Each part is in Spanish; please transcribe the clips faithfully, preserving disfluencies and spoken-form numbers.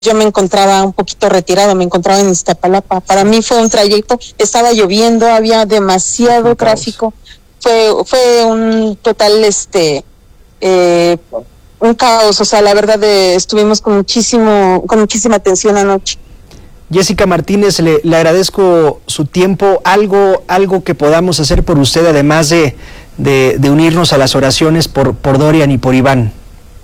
yo me encontraba un poquito retirado, me encontraba en Iztapalapa. Para mí fue un trayecto, estaba lloviendo, había demasiado tráfico, fue fue un total, este, eh, un caos, o sea, la verdad eh, estuvimos con muchísimo, con muchísima tensión anoche. Jessica Martínez, le, le agradezco su tiempo, algo algo que podamos hacer por usted, además de, de, de unirnos a las oraciones por, por Dorian y por Iván.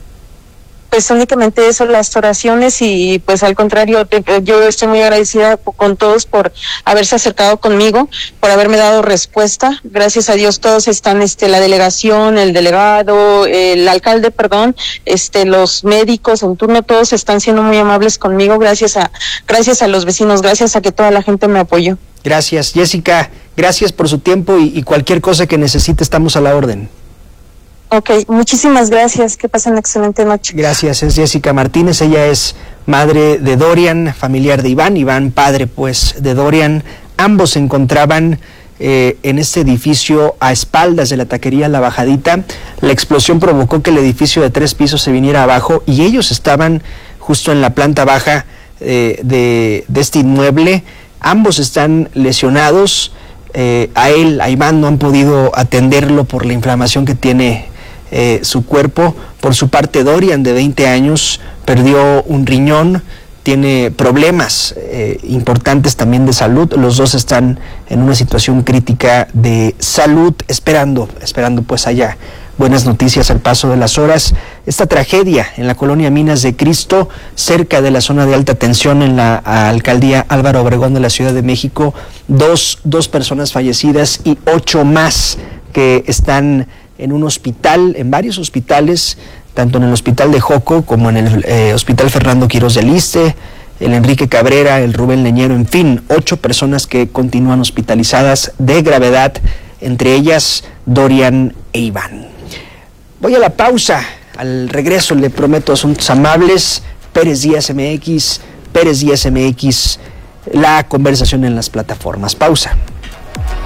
Pues únicamente eso, las oraciones, y pues al contrario, te, yo estoy muy agradecida con todos por haberse acercado conmigo, por haberme dado respuesta. Gracias a Dios todos están, este, la delegación, el delegado, el alcalde, perdón, este, los médicos en turno, todos están siendo muy amables conmigo, gracias a, gracias a los vecinos, gracias a que toda la gente me apoyó. Gracias, Jessica, gracias por su tiempo y, y cualquier cosa que necesite estamos a la orden. Ok, muchísimas gracias, que pasen una excelente noche. Gracias, es Jessica Martínez, ella es madre de Dorian, familiar de Iván, Iván padre pues de Dorian. Ambos se encontraban eh, en este edificio a espaldas de la taquería La Bajadita. La explosión provocó que el edificio de tres pisos se viniera abajo y ellos estaban justo en la planta baja eh, de, de este inmueble. Ambos están lesionados, eh, a él, a Iván, no han podido atenderlo por la inflamación que tiene Eh, su cuerpo. Por su parte, Dorian, de veinte años, perdió un riñón, tiene problemas eh, importantes también de salud. Los dos están en una situación crítica de salud, esperando, esperando pues haya buenas noticias al paso de las horas. Esta tragedia en la colonia Minas de Cristo, cerca de la zona de alta tensión en la alcaldía Álvaro Obregón de la Ciudad de México, dos, dos personas fallecidas y ocho más que están en un hospital, en varios hospitales, tanto en el hospital de Joco como en el eh, hospital Fernando Quirós del Iste, el Enrique Cabrera, el Rubén Leñero, en fin, ocho personas que continúan hospitalizadas de gravedad, entre ellas Dorian e Iván. Voy a la pausa, al regreso le prometo asuntos amables. Pérez Díaz M X, Pérez Díaz M X, la conversación en las plataformas. Pausa.